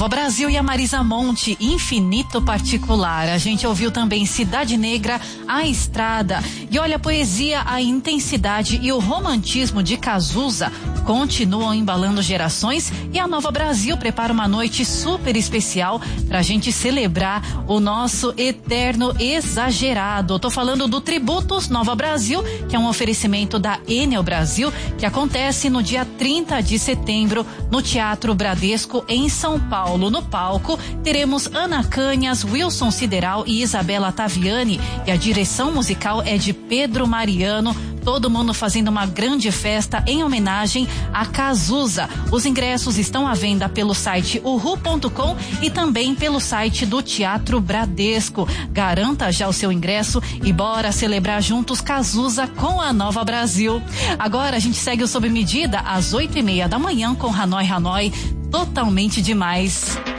Nova Brasil e a Marisa Monte, Infinito Particular. A gente ouviu também Cidade Negra, A Estrada. E olha, a poesia, a intensidade e o romantismo de Cazuza continuam embalando gerações, e a Nova Brasil prepara uma noite super especial pra gente celebrar o nosso eterno exagerado. Tô falando do Tributos Nova Brasil, que é um oferecimento da Enel Brasil, que acontece no dia 30 de setembro no Teatro Bradesco em São Paulo. No palco teremos Ana Canhas, Wilson Sideral e Isabela Taviani, e a direção musical é de Pedro Mariano. Todo mundo fazendo uma grande festa em homenagem a Cazuza. Os ingressos estão à venda pelo site uhu.com e também pelo site do Teatro Bradesco. Garanta já o seu ingresso e bora celebrar juntos Cazuza com a Nova Brasil. Agora a gente segue o Sob Medida às 8:30 da manhã com Hanoi Hanoi, totalmente demais.